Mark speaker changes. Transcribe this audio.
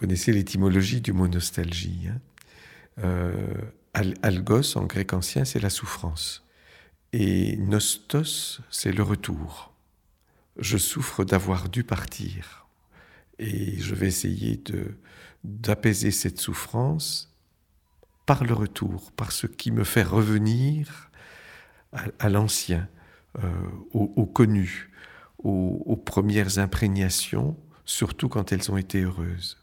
Speaker 1: connaissez l'étymologie du mot nostalgie. Algos, en grec ancien, c'est la souffrance. Et nostos, c'est le retour. Je souffre d'avoir dû partir. Et je vais essayer d'apaiser cette souffrance par le retour, par ce qui me fait revenir à l'ancien, au connu, aux premières imprégnations, surtout quand elles ont été heureuses.